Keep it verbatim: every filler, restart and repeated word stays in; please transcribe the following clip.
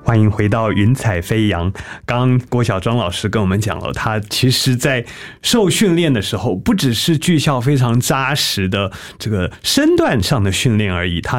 欢迎回到云彩飞扬。刚刚郭小庄老师跟我们讲了，他其实在受训练的时候，不只是具效非常扎实的这个身段上的训练而已，他